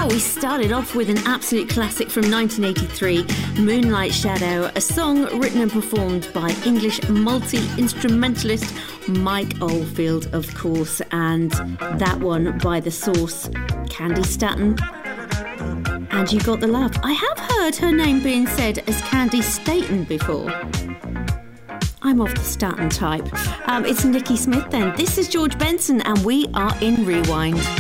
We started off with an absolute classic from 1983, Moonlight Shadow, a song written and performed by English multi-instrumentalist Mike Oldfield, of course, and that one by The Source, Candy Staton. And You Got the Love. I have heard her name being said as Candy Staton before. I'm of the Staton type. It's Nikki Smith then. This is George Benson and we are in Rewind.